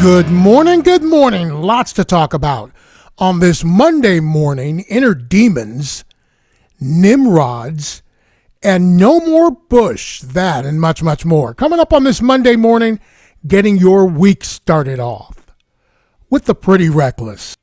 Good morning. Lots to talk about. On this Monday morning, inner demons, Nimrods, and no more Bush. That and much, much more. Coming up on this Monday morning, getting your week started off with the Pretty Reckless.